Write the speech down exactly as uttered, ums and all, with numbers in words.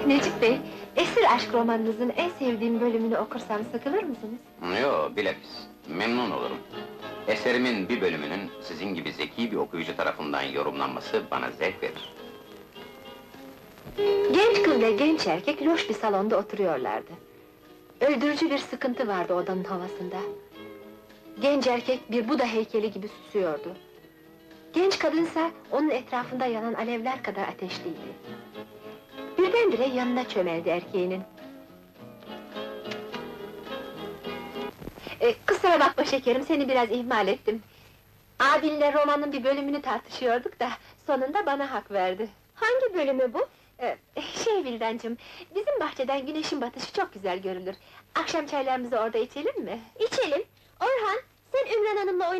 Necip Bey, Esir Aşk romanınızın en sevdiğim bölümünü okursam sıkılır mısınız? Yo, bilakis, memnun olurum. Eserimin bir bölümünün sizin gibi zeki bir okuyucu tarafından yorumlanması bana zevk verir. Genç kız ve genç erkek loş bir salonda oturuyorlardı. Öldürücü bir sıkıntı vardı odanın havasında. Genç erkek bir Buda heykeli gibi susuyordu. Genç kadınsa onun etrafında yanan alevler kadar ateşliydi. Birdenbire yanına çömeldi erkeğinin. Ee, kusura bakma şekerim, seni biraz ihmal ettim. Abinle romanın bir bölümünü tartışıyorduk da, sonunda bana hak verdi. Hangi bölümü bu? Ee, şey Vildancığım, bizim bahçeden güneşin batışı çok güzel görülür. Akşam çaylarımızı orada içelim mi? İçelim! Orhan, sen Ümran Hanım'la oynayalım.